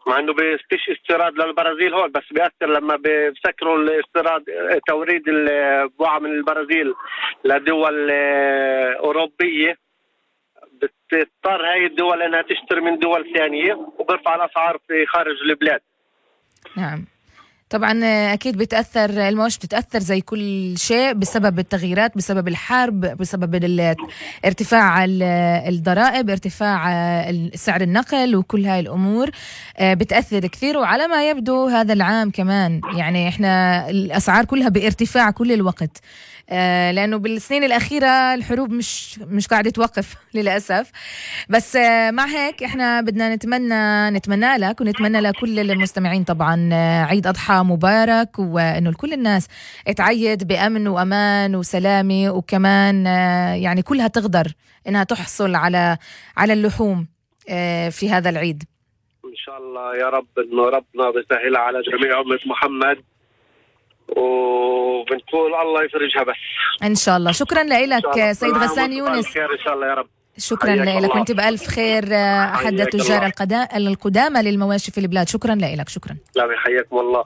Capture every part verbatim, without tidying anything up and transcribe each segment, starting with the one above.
مع انه بيفتش استيراد للبرازيل هون، بس بيأثر لما بيسكروا الاستيراد توريد البضاعة من البرازيل لدول أوروبية، بتضطر هاي الدول انها تشتري من دول ثانية وبرفع الأسعار في خارج البلاد. نعم طبعا أكيد بتأثر المعيشة، بتتأثر زي كل شيء بسبب التغييرات، بسبب الحرب، بسبب ارتفاع الضرائب، ارتفاع سعر النقل، وكل هاي الأمور بتأثر كثير. وعلى ما يبدو هذا العام كمان يعني إحنا الأسعار كلها بارتفاع كل الوقت، لأنه بالسنين الأخيرة الحروب مش مش قاعدة توقف للأسف. بس مع هيك إحنا بدنا نتمنى نتمنى لك ونتمنى لكل المستمعين طبعا عيد أضحى مبارك، وإنه كل الناس تعيد بأمن وأمان وسلامة، وكمان يعني كلها تقدر إنها تحصل على على اللحوم في هذا العيد إن شاء الله يا رب. إنه ربنا بيسهلها على جميع أمة محمد، وبنقول الله يفرجها بس إن شاء الله. شكرا لك سيد غسان يونس. إن شاء الله يا رب. شكرا لك، وانت بألف خير، أحد التجار القدامى للمواشي في البلاد. شكرا لك. شكرا. لا حياكم الله.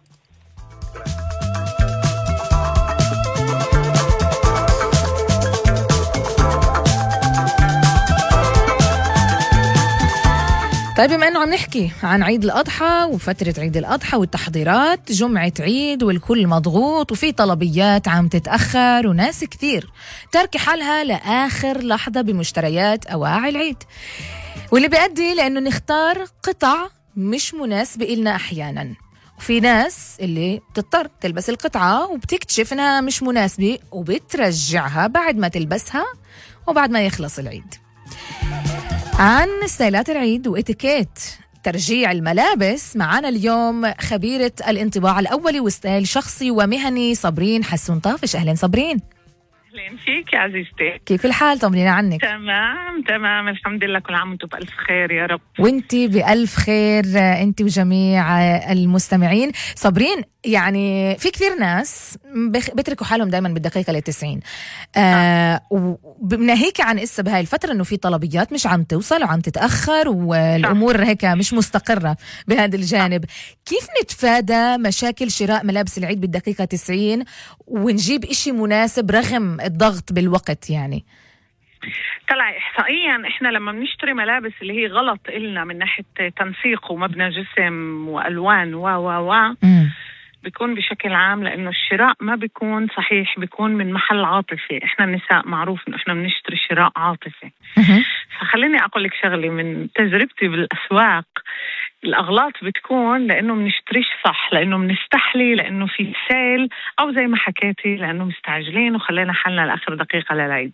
طيب بما أنه عم نحكي عن عيد الأضحى وفترة عيد الأضحى والتحضيرات، جمعة عيد والكل مضغوط وفي طلبيات عم تتأخر وناس كثير ترك حالها لآخر لحظة بمشتريات أواعي العيد، واللي بيؤدي لأنه نختار قطع مش مناسبة إلنا أحيانا. وفي ناس اللي بتضطر تلبس القطعة وبتكتشف إنها مش مناسبة وبترجعها بعد ما تلبسها وبعد ما يخلص العيد. عن ستايلات العيد وإتيكيت ترجيع الملابس معنا اليوم خبيرة الانطباع الأولي وستايل شخصي ومهني صابرين حسون طافش. أهلا صابرين. أهلا فيك يا عزيزتي، كيف الحال؟ طمنينا عنك. تمام تمام الحمد لله، كل عام وانتم بألف خير يا رب. وانتي بألف خير انتي وجميع المستمعين. صابرين، يعني في كثير ناس بيتركوا حالهم دايما بالدقيقة للتسعين، آه وبناهيك عن إسا بهاي الفترة انه في طلبيات مش عم توصل وعم تتأخر والأمور هيك مش مستقرة بهذا الجانب. كيف نتفادى مشاكل شراء ملابس العيد بالدقيقة تسعين ونجيب إشي مناسب رغم الضغط بالوقت؟ يعني طلع إحصائيا إحنا لما بنشتري ملابس اللي هي غلط إلنا من ناحية تنسيق ومبنى جسم وألوان و و و بيكون بشكل عام، لأنه الشراء ما بيكون صحيح، بيكون من محل عاطفي. إحنا النساء معروف إنه إحنا بنشتري شراء عاطفي. فخليني أقول لك شغلي من تجربتي بالأسواق، الأغلاط بتكون لأنه منشتريش صح، لأنه منستحلي، لأنه في سيل، أو زي ما حكيتي لأنه مستعجلين وخلينا حالنا لآخر دقيقة للعيد.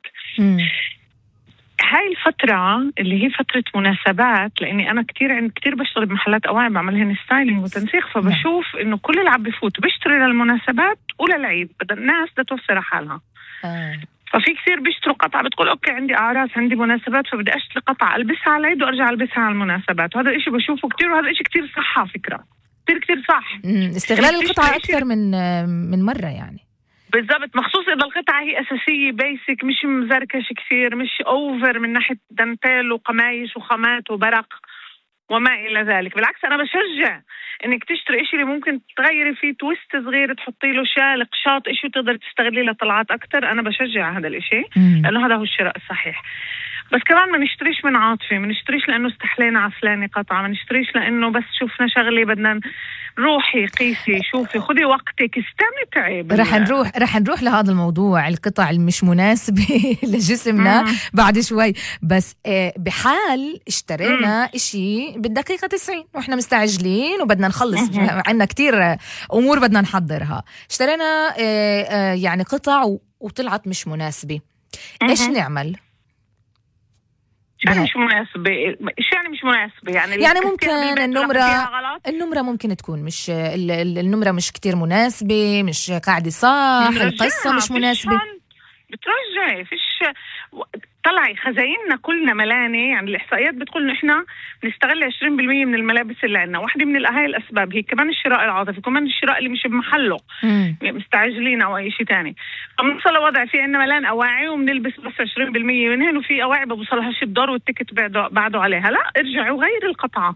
هاي الفترة اللي هي فترة مناسبات، لأني أنا كتير عند كتير بشتغل بمحلات أواعي بعملهن ستايلينج وتنسيق، فبشوف إنه كل اللي عم بفوت بيشتري للمناسبات وللعيد، بدأ الناس بدها توفر حالها. آه. ففي كثير بيشتروا قطعة بتقول أوكي عندي أعراس عندي مناسبات فبدي أشتري قطعة ألبسها على العيد وأرجع ألبسها على المناسبات، وهذا الإشي بشوفه كتير، وهذا الإشي كتير صح على فكرة، كتير كتير صح. استغلال القطعة أكثر من من مرة يعني. بالضبط، مخصوص إذا القطعة هي أساسية بيسك، مش مزركش كثير، مش أوفر من ناحية دانتيل وقمايش وخامات وبرق وما إلى ذلك. بالعكس أنا بشجع إنك تشتري إشي اللي ممكن تغيري فيه تويست صغير، تحطي له شال قشاط إشي وتقدر تستغلي له طلعات أكتر. أنا بشجع هذا الإشي لأنه هذا هو الشراء الصحيح. بس كمان ما نشتريش من عاطفة، ما نشتريش لأنه استحلينا عفلاني قطعة، ما نشتريش لأنه بس شوفنا شغلي بدنا روحي قيسي شوفي خذي وقتك استمتعي. رح نروح رح نروح لهذا الموضوع، القطع المش مناسبة لجسمنا مم. بعد شوي. بس بحال اشترينا مم. اشي بالدقيقة تسعين واحنا مستعجلين وبدنا نخلص، عنا كتير أمور بدنا نحضرها، اشترينا يعني قطع وطلعت مش مناسبة، ايش نعمل؟ يعني مش مناسبة، إيش يعني مش مناسبة؟ يعني يعني ممكن النمرة النمرة ممكن تكون مش النمرة مش كتير مناسبة، مش قاعدة صح، القصة مش مناسبة، بترجعي فيش. طلعي خزايننا كلنا ملانة، يعني الإحصائيات بتقول إنه إحنا بنستغل عشرين بالمية من الملابس اللي عندنا. واحدة من الأهاي الأسباب هي كمان الشراء العاطفي، كمان الشراء اللي مش بمحله، مستعجلين أو أي شيء تاني. فبنوصل لوضع فيه إنه ملان أواعي وبنلبس بس عشرين بالمية منهن، وفي أواعي بوصلهاش الدور والتيكت بعده بعده عليها. لا، ارجعي وغيري القطعة.